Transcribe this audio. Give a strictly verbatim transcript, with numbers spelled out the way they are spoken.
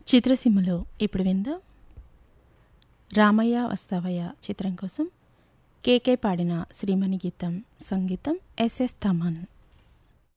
చిత్రసీమలో ఇప్పుడు విందాం రామయ్య వస్తావయ్య చిత్రం కోసం కేకే పాడిన శ్రీమణి గీతం, సంగీతం ఎస్ఎస్ తమన్.